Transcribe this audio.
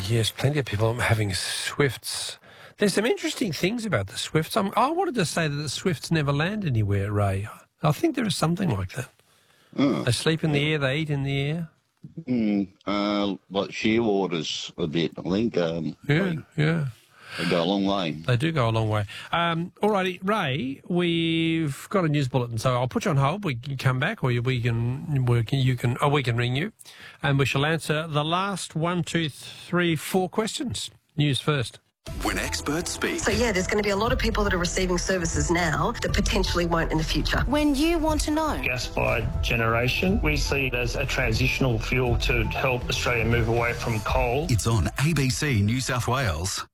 Yes, plenty of people having Swifts. There's some interesting things about the Swifts. I wanted to say that the Swifts never land anywhere, Ray. I think there is something like that. They sleep in the air, they eat in the air. Like shearwaters a bit, I think. Yeah. They go a long way. They do go a long way. All righty, Ray, we've got a news bulletin, so I'll put you on hold. We can come back, or we can ring you, and we shall answer the last 4 questions. News first. When experts speak. So, yeah, there's going to be a lot of people that are receiving services now that potentially won't in the future. When you want to know. Gas-fired generation, we see it as a transitional fuel to help Australia move away from coal. It's on ABC New South Wales.